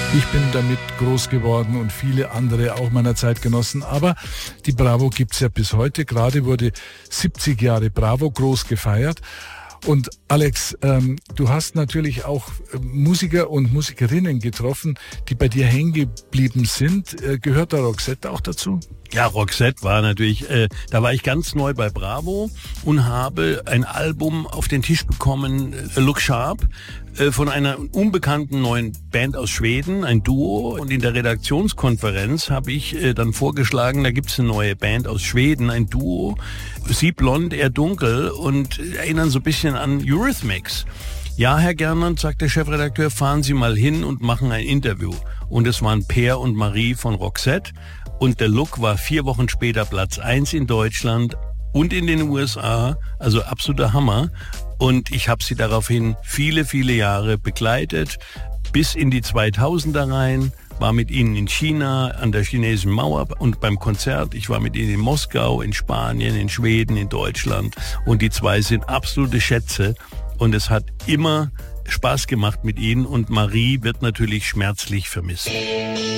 Ich bin damit groß geworden und viele andere auch meiner Zeitgenossen. Aber die Bravo gibt's ja bis heute. Gerade wurde 70 Jahre Bravo groß gefeiert. Und Alex, du hast natürlich auch Musiker und Musikerinnen getroffen, die bei dir hängen geblieben sind. Gehört da Roxette auch dazu? Ja, Roxette war natürlich, da war ich ganz neu bei Bravo und habe ein Album auf den Tisch bekommen, Look Sharp, von einer unbekannten neuen Band aus Schweden, ein Duo. Und in der Redaktionskonferenz habe ich dann vorgeschlagen, da gibt's eine neue Band aus Schweden, ein Duo, sie blond, er dunkel und erinnern so ein bisschen an Eurythmics. Ja, Herr Gernand, sagt der Chefredakteur, fahren Sie mal hin und machen ein Interview. Und es waren Per und Marie von Roxette. Und der Look war 4 Wochen später Platz 1 in Deutschland und in den USA, also absoluter Hammer. Und ich habe sie daraufhin viele, viele Jahre begleitet, bis in die 2000er rein, war mit ihnen in China, an der chinesischen Mauer und beim Konzert. Ich war mit ihnen in Moskau, in Spanien, in Schweden, in Deutschland. Und die zwei sind absolute Schätze. Und es hat immer Spaß gemacht mit ihnen. Und Marie wird natürlich schmerzlich vermisst.